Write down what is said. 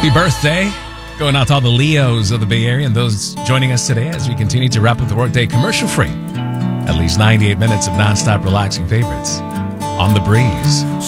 Happy birthday. Going out to all the Leos of the Bay Area and those joining us today as we continue to wrap up the workday commercial free. At least 98 minutes of nonstop relaxing favorites on the breeze.